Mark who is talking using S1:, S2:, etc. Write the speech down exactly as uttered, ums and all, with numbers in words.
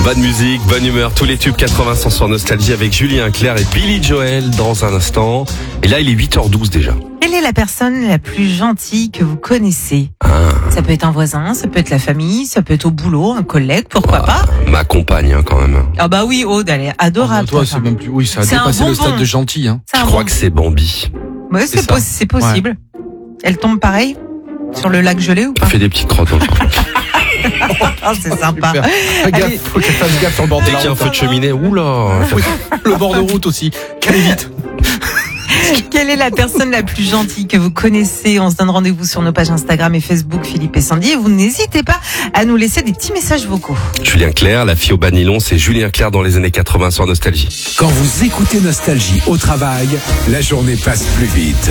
S1: Bonne musique, bonne humeur, tous les tubes quatre-vingts sont sur Nostalgie avec Julien Clerc et Billy Joel dans un instant. Et là, il est huit heures douze déjà.
S2: Quelle est la personne la plus gentille que vous connaissez?
S1: Ah.
S2: Ça peut être un voisin, ça peut être la famille, ça peut être au boulot, un collègue, pourquoi
S1: Ah,
S2: pas?
S1: ma compagne, hein, quand même.
S2: Ah bah oui, Aude, elle est
S3: Ah,
S2: adorable.
S3: bah, toi,
S2: ta
S3: c'est
S2: femme.
S3: même plus. Oui, ça a
S2: C'est un
S3: dépassé le
S2: bonbon.
S3: stade de gentil. Hein.
S2: C'est
S1: Je
S2: un
S1: crois
S2: bon-
S1: que c'est Bambi.
S2: Ouais, c'est,
S3: c'est ça.
S2: possi- c'est possible. Elle tombe pareil sur le lac gelé ou
S1: Elle
S2: pas?
S1: fait des petites crottes dans le parc.
S2: Ah, c'est sympa.
S3: Super. Fais
S2: Allez.
S3: gaffe, faut qu'elle fasse gaffe sur le bord de
S1: Dès
S3: la
S1: qu'il y a un
S3: route.
S1: feu de cheminée, oula.
S3: Oui, le bord de route aussi. Qu'elle est vite.
S2: Quelle est la personne la plus gentille que vous connaissez? On se donne rendez-vous sur nos pages Instagram et Facebook, Philippe et Sandy. Et vous n'hésitez pas à nous laisser des petits messages vocaux.
S1: Julien Clerc, la fille au bas nylon, c'est Julien Clerc dans les années quatre-vingts sur Nostalgie.
S4: Quand vous écoutez Nostalgie au travail, la journée passe plus vite.